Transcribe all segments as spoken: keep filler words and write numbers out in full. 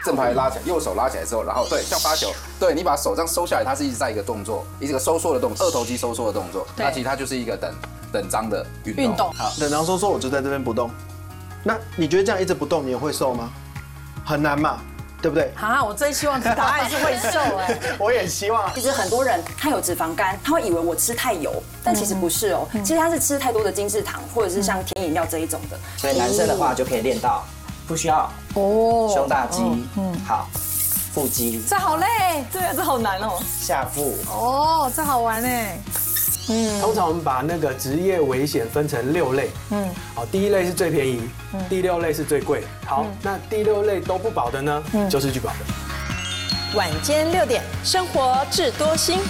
正拍拉起来，右手拉起来之后，然后对，像发球，对你把手这样收下来，它是一直在一个动作，一个收缩的动作，二头肌收缩的动作。那其实它就是一个等等张的运动。 运动好，等张收缩，我就在这边不动。那你觉得这样一直不动，你也会瘦吗？很难嘛，对不对？ 啊，我真希望答案是会瘦哎。 我也希望。 其实很多人他有脂肪肝，他会以为我吃太油，但其实不是哦，其实他是吃太多的精制糖，或者是像甜饮料这一种的。 所以男生的话就可以练到不需要哦， 胸大肌，嗯，好，腹肌， 这好累，对啊，这好难哦。 下腹， 哦，这好玩哎。 嗯，通常我们把那个职业危险分成六类，嗯，好，第一类是最便宜，第六类是最贵，好，那第六类都不保的呢，就是拒保的。 晚间六点，生活智多星。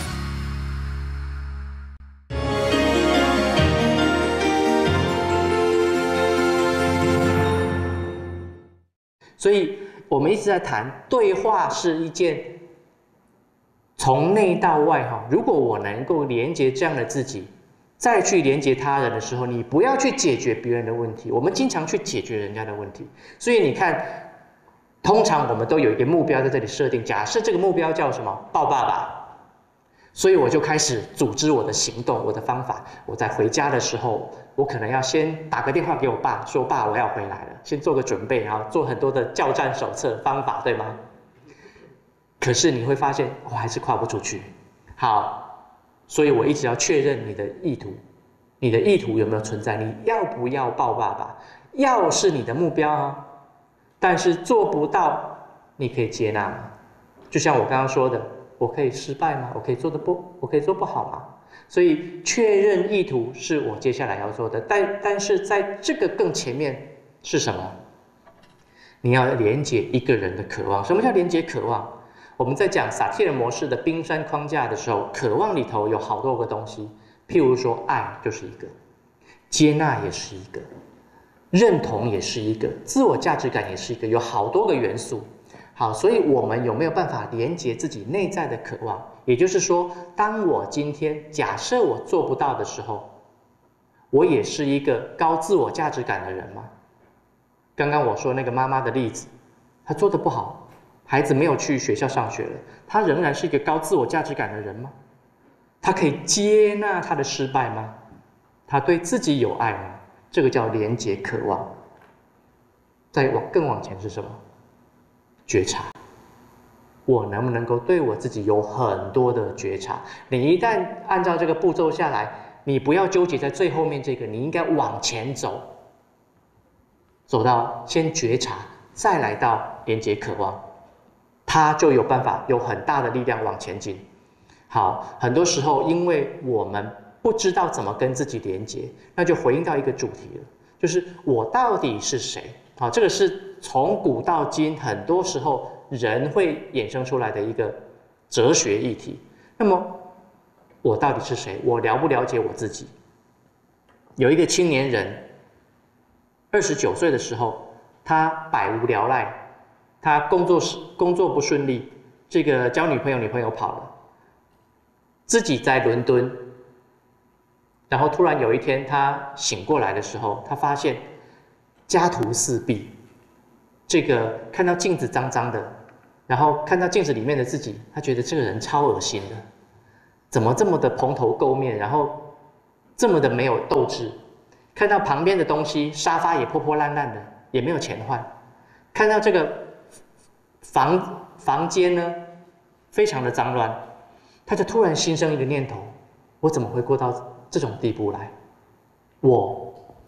所以我们一直在谈，对话是一件从内到外哈。如果我能够连接这样的自己，再去连接他人的时候，你不要去解决别人的问题，我们经常去解决人家的问题。所以你看，通常我们都有一个目标在这里设定，假设这个目标叫什么？抱爸爸。所以我就开始组织我的行动，我的方法。我在回家的时候，我可能要先打个电话给我爸，说爸，我要回来了，先做个准备，然后做很多的教战手册方法，对吗？可是你会发现，我还是跨不出去。好，所以我一直要确认你的意图，你的意图有没有存在？你要不要抱爸爸？要是你的目标啊，但是做不到，你可以接纳吗？就像我刚刚说的。我可以失败吗？我可以做的不，我可以做不好吗？所以确认意图是我接下来要做的，但但是在这个更前面是什么？你要连接一个人的渴望。什么叫连接渴望？我们在讲萨提尔模式的冰山框架的时候，渴望里头有好多个东西，譬如说爱就是一个，接纳也是一个，认同也是一个，自我价值感也是一个，有好多个元素。好，所以我们有没有办法连接自己内在的渴望？也就是说，当我今天假设我做不到的时候，我也是一个高自我价值感的人吗？刚刚我说那个妈妈的例子，她做得不好，孩子没有去学校上学了，她仍然是一个高自我价值感的人吗？她可以接纳她的失败吗？她对自己有爱吗？这个叫连接渴望。再往更往前是什么？觉察，我能不能够对我自己有很多的觉察？你一旦按照这个步骤下来，你不要纠结在最后面这个，你应该往前走，走到先觉察，再来到连接渴望，它就有办法有很大的力量往前进。好，很多时候因为我们不知道怎么跟自己连接，那就回应到一个主题了，就是我到底是谁？好，这个是从古到今很多时候人会衍生出来的一个哲学议题。那么我到底是谁？我了不了解我自己？有一个青年人二十九岁的时候，他百无聊赖，他工作工作不顺利，这个交女朋友女朋友跑了，自己在伦敦，然后突然有一天他醒过来的时候，他发现家徒四壁，这个看到镜子脏脏的，然后看到镜子里面的自己，他觉得这个人超恶心的，怎么这么的蓬头垢面，然后这么的没有斗志？看到旁边的东西，沙发也破破烂烂的，也没有钱换。看到这个房房间呢，非常的脏乱，他就突然心生一个念头：我怎么会过到这种地步来？我。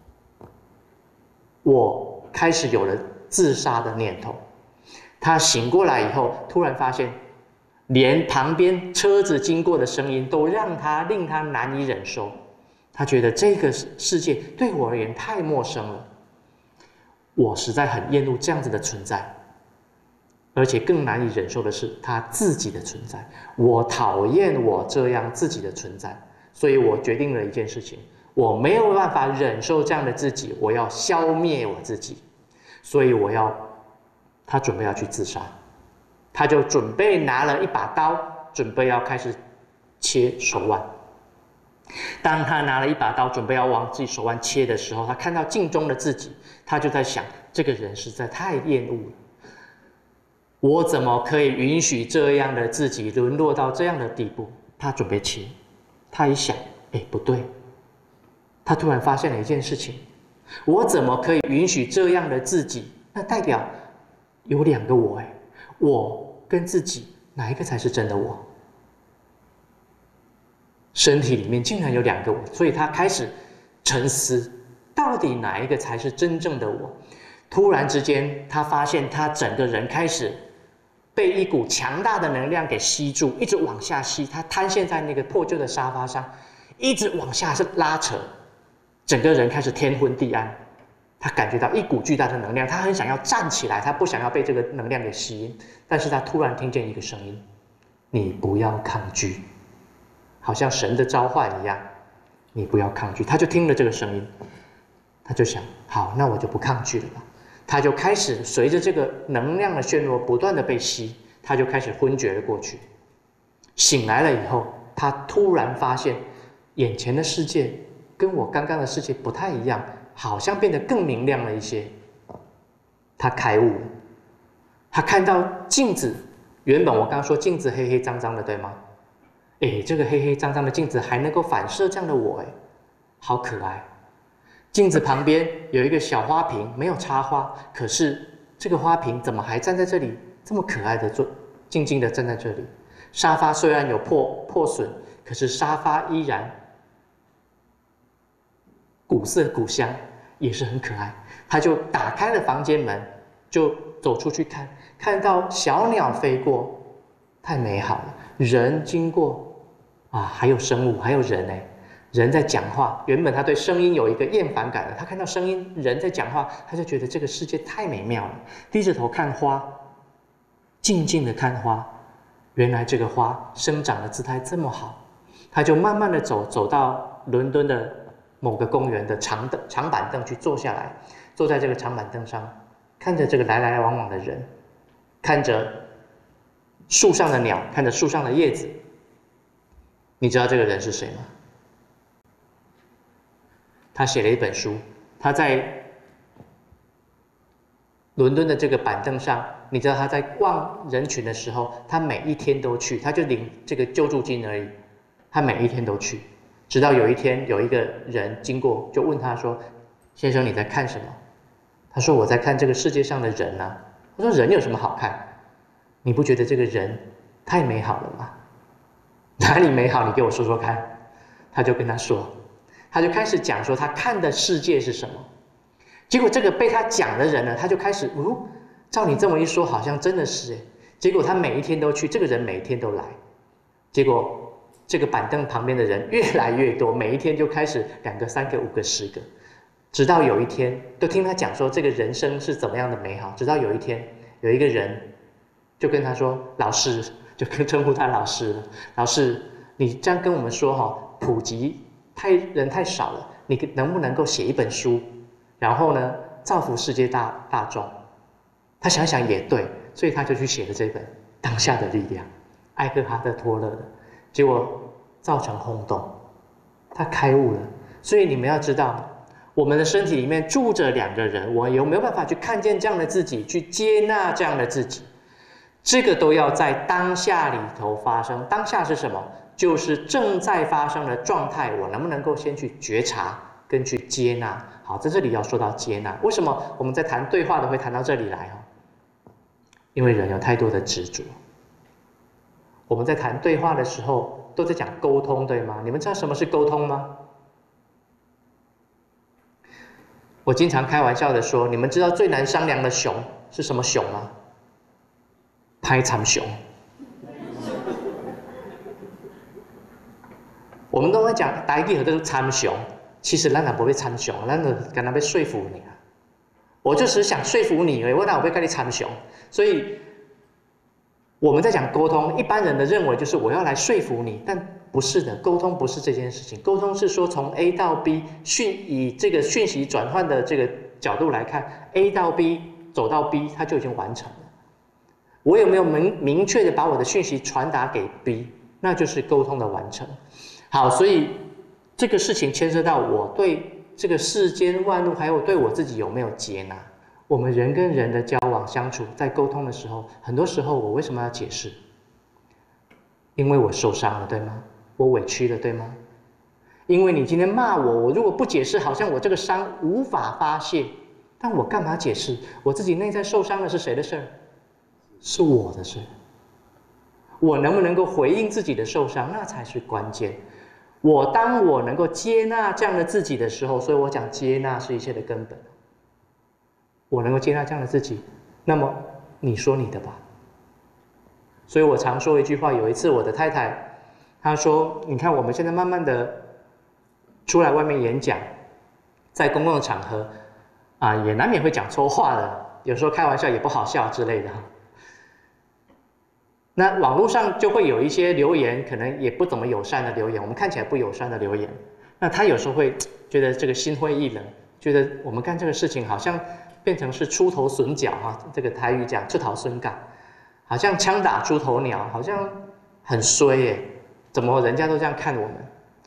我开始有了自杀的念头。他醒过来以后，突然发现，连旁边车子经过的声音都让他令他难以忍受。他觉得这个世界对我而言太陌生了，我实在很厌恶这样子的存在，而且更难以忍受的是他自己的存在。我讨厌我这样自己的存在，所以我决定了一件事情。我没有办法忍受这样的自己，我要消灭我自己，所以我要，他准备要去自杀，他就准备拿了一把刀，准备要开始切手腕。当他拿了一把刀，准备要往自己手腕切的时候，他看到镜中的自己，他就在想，这个人实在太厌恶了。 我怎么可以允许这样的自己沦落到这样的地步？他准备切，他一想，哎，不对，他突然发现了一件事情：我怎么可以允许这样的自己？那代表有两个我，哎，我跟自己哪一个才是真的我？身体里面竟然有两个我，所以他开始沉思，到底哪一个才是真正的我？突然之间，他发现他整个人开始被一股强大的能量给吸住，一直往下吸，他瘫陷在那个破旧的沙发上，一直往下是拉扯，整个人开始天昏地暗。他感觉到一股巨大的能量，他很想要站起来，他不想要被这个能量给吸引，但是他突然听见一个声音：你不要抗拒，好像神的召唤一样，你不要抗拒。他就听了这个声音，他就想：好，那我就不抗拒了吧。他就开始随着这个能量的漩涡不断的被吸，他就开始昏厥了过去。醒来了以后，他突然发现眼前的世界跟我刚刚的世界不太一样，好像变得更明亮了一些。他开悟了，他看到镜子，原本我刚刚说镜子黑黑脏脏的，对吗？哎，这个黑黑脏脏的镜子还能够反射这样的我，哎，好可爱。镜子旁边有一个小花瓶，没有插花，可是这个花瓶怎么还站在这里，这么可爱的坐，静静的站在这里。沙发虽然有破破损，可是沙发依然古色古香，也是很可爱。他就打开了房间门，就走出去看，看到小鸟飞过，太美好了。人经过，啊，还有生物，还有人哎。人在讲话，原本他对声音有一个厌烦感了，他看到声音人在讲话，他就觉得这个世界太美妙了。低着头看花，静静的看花，原来这个花生长的姿态这么好。他就慢慢的走，走到伦敦的某个公园的长凳、长板凳去坐下来，坐在这个长板凳上，看着这个来来往往的人，看着树上的鸟，看着树上的叶子。你知道这个人是谁吗？他写了一本书，他在伦敦的这个板凳上，你知道他在望人群的时候，他每一天都去，他就领这个救助金而已，他每一天都去，直到有一天有一个人经过，就问他说：“先生，你在看什么？”他说：“我在看这个世界上的人啊。”他说：“人有什么好看？你不觉得这个人太美好了吗？哪里美好？你给我说说看。”他就跟他说。他就开始讲说他看的世界是什么，结果这个被他讲的人呢，他就开始，哦，照你这么一说，好像真的是哎。结果他每一天都去，这个人每一天都来，结果这个板凳旁边的人越来越多，每一天就开始两个、三个、五个、十个，直到有一天，都听他讲说这个人生是怎么样的美好。直到有一天，有一个人就跟他说：“老师，就称呼他老师了，老师，你这样跟我们说哈，普及。”太人太少了，你能不能够写一本书，然后呢，造福世界大大众？他想想也对，所以他就去写了这本《当下的力量》，艾克哈特·托勒的，结果造成轰动，他开悟了。所以你们要知道，我们的身体里面住着两个人，我有没有办法去看见这样的自己，去接纳这样的自己？这个都要在当下里头发生。当下是什么？就是正在发生的状态，我能不能够先去觉察跟去接纳？好，在这里要说到接纳，为什么我们在谈对话的会谈到这里来？因为人有太多的执着。我们在谈对话的时候都在讲沟通，对吗？你们知道什么是沟通吗？我经常开玩笑的说，你们知道最难商量的熊是什么熊吗？拍惨熊。我们都会讲台语，都是参熊，其实咱也不会参熊，咱就跟他要说服你啊。我就只是想说服你而已，我哪有会跟你参熊？所以我们在讲沟通，一般人的认为就是我要来说服你，但不是的，沟通不是这件事情。沟通是说从 A 到 B 讯以这个讯息转换的这个角度来看 ，A 到 B 走到 B， 它就已经完成了。我有没有明明确的把我的讯息传达给 B， 那就是沟通的完成。好，所以这个事情牵涉到我对这个世间万物，还有对我自己有没有接纳。 我们人跟人的交往相处，在沟通的时候，很多时候我为什么要解释？因为我受伤了，对吗？我委屈了，对吗？因为你今天骂我，我如果不解释，好像我这个伤无法发泄。但我干嘛解释？我自己内在受伤的是谁的事儿？是我的事。我能不能够回应自己的受伤，那才是关键。我当我能够接纳这样的自己的时候，所以我讲接纳是一切的根本。我能够接纳这样的自己，那么你说你的吧。所以我常说一句话，有一次我的太太她说，你看我们现在慢慢的出来外面演讲，在公共的场合啊，也难免会讲错话的，有时候开玩笑也不好笑之类的。那网络上就会有一些留言，可能也不怎么友善的留言，我们看起来不友善的留言，那他有时候会觉得这个心灰意冷，觉得我们干这个事情好像变成是出头损脚哈，这个台语讲出头损感，好像枪打出头鸟，好像很衰耶，怎么人家都这样看我们？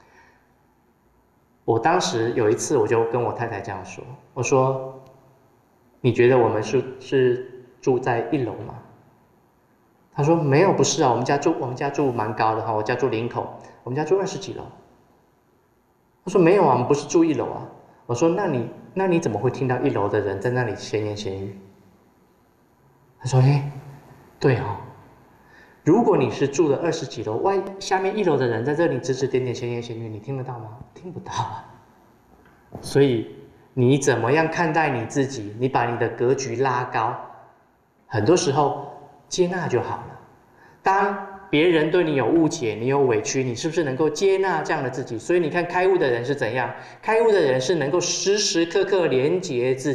我当时有一次我就跟我太太这样说，我说：“你觉得我们是是住在一楼吗？”他说：“没有，不是啊，我们家住我们家住蛮高的哈，我家住林口，我们家住二十几楼。”他说：“没有啊，我们不是住一楼啊。”我说：“那你那你怎么会听到一楼的人在那里闲言闲语？”他说：“哎，对哦，如果你是住了二十几楼，外下面一楼的人在这里指指点点闲言闲语，你听得到吗？听不到啊。所以你怎么样看待你自己？你把你的格局拉高，很多时候接纳就好了。当别人对你有误解，你有委屈，你是不是能够接纳这样的自己？所以你看开悟的人是怎样？开悟的人是能够时时刻刻连结自己。